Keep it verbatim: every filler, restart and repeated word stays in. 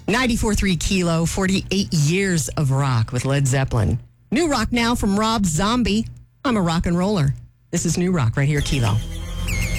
ninety-four point three Kilo, forty-eight years of rock with Led Zeppelin. New rock now from Rob Zombie. I'm a rock and roller. This is New Rock right here, Kilo.